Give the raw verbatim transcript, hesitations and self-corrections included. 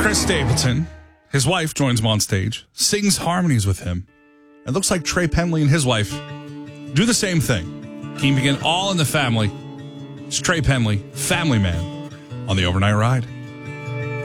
Chris Stapleton, his wife, joins him on stage, sings harmonies with him. It looks like Trey Penley and his wife do the same thing. Keeping it all in the family. It's Trey Penley, Family Man, on the Overnight Ride.